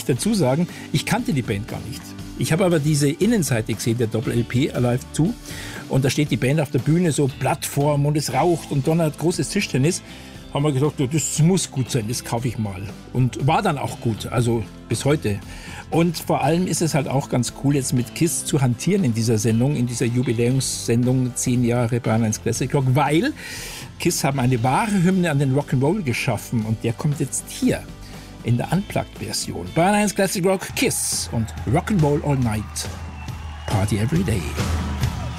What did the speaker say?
dazu sagen, ich kannte die Band gar nicht. Ich habe aber diese Innenseite gesehen, der Doppel-LP Alive 2. Und da steht die Band auf der Bühne, so Plattform und es raucht und donnert, großes Tischtennis. Haben wir gedacht, das muss gut sein, das kaufe ich mal. Und war dann auch gut, also bis heute. Und vor allem ist es halt auch ganz cool, jetzt mit KISS zu hantieren in dieser Sendung, in dieser Jubiläumssendung 10 Jahre Bayern 1 Classic Rock, weil KISS haben eine wahre Hymne an den Rock'n'Roll geschaffen und der kommt jetzt hier in der Unplugged-Version. Bayern 1 Classic Rock, KISS und Rock'n'Roll All Night, Party Every Day.